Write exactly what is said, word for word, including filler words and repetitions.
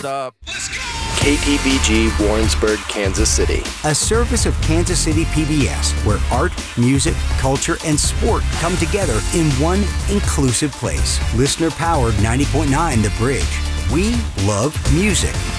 up. K P B G Warrensburg, Kansas City. A service of Kansas City P B S, where art, music, culture, and sport come together in one inclusive place. Listener-powered ninety point nine The Bridge. We love music.